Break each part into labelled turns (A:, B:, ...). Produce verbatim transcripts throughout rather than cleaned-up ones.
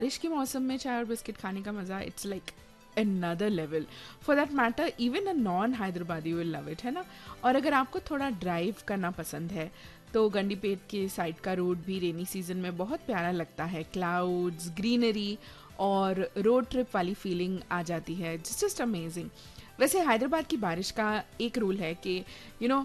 A: बारिश के मौसम में चाय और बिस्किट खाने का मज़ा, it's like another level. For that matter, even a non Hyderabadi will love it, है ना. और अगर आपको थोड़ा ड्राइव करना पसंद है तो गंडीपेट के साइड का रोड भी रेनी सीजन में बहुत प्यारा लगता है. क्लाउड्स, ग्रीनरी और रोड ट्रिप वाली फीलिंग आ जाती है. Just amazing. वैसे हैदराबाद की बारिश का एक रूल है कि यू नो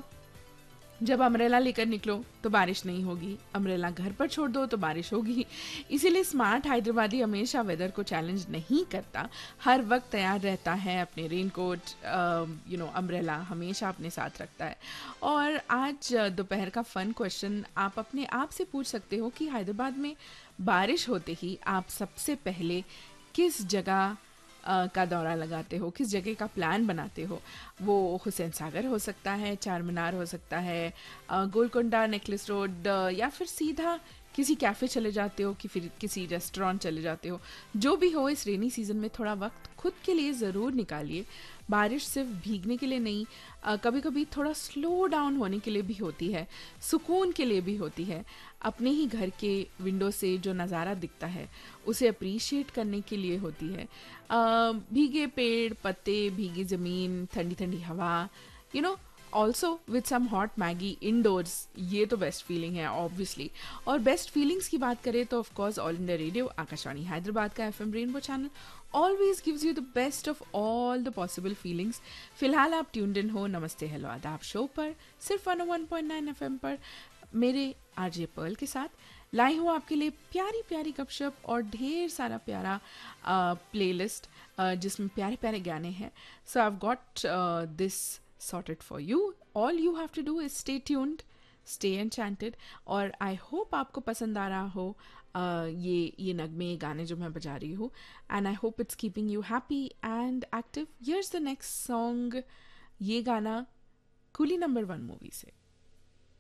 A: जब अम्ब्रेला लेकर निकलो तो बारिश नहीं होगी, अम्ब्रेला घर पर छोड़ दो तो बारिश होगी. इसीलिए स्मार्ट हैदराबादी हमेशा वेदर को चैलेंज नहीं करता, हर वक्त तैयार रहता है. अपने रेनकोट, यू नो अम्ब्रेला हमेशा अपने साथ रखता है. और आज अ, दोपहर का फ़न क्वेश्चन आप अपने आप से पूछ सकते हो कि हैदराबाद में बारिश होते ही आप सबसे पहले किस जगह अ, का दौरा लगाते हो, किस जगह का प्लान बनाते हो. वो हुसैन सागर हो सकता है, चार मीनार हो सकता है, अ, गोलकोंडा नेकलेस रोड, अ, या फिर सीधा किसी कैफ़े चले जाते हो कि फिर किसी रेस्टोरेंट चले जाते हो. जो भी हो, इस रेनी सीज़न में थोड़ा वक्त खुद के लिए ज़रूर निकालिए. बारिश सिर्फ भीगने के लिए नहीं, कभी कभी थोड़ा स्लो डाउन होने के लिए भी होती है, सुकून के लिए भी होती है. अपने ही घर के विंडो से जो नज़ारा दिखता है उसे अप्रिशिएट करने के लिए होती है. अ, भीगे पेड़ पत्ते, भीगी ज़मीन, ठंडी ठंडी हवा, you know also with some hot Maggi endorse. ये तो बेस्ट फीलिंग है ऑब्वियसली. और बेस्ट फीलिंग्स की बात करें तो of course all India radio Akashvani Hyderabad का F M rainbow channel always gives you the best of all the possible feelings. फिलहाल आप ट्यून्ड इन हो नमस्ते हेलो आदाब शो पर, सिर्फ one one point nine F M पर, मेरे आरजे पर्ल के साथ. लाई हूँ आपके लिए प्यारी प्यारी गपशप और ढेर सारा प्यारा प्लेलिस्ट जिसमें प्यारे प्यारे गाने हैं. सो I have got this sorted for you. All you have to do is stay tuned, stay enchanted. और I hope आपको पसंद आ रहा हो uh, ये ये नगमे, ये गाने जो मैं बजा रही हूँ. And I hope it's keeping you happy and active. Here's the next song. ये गाना कूली नंबर वन मूवी से.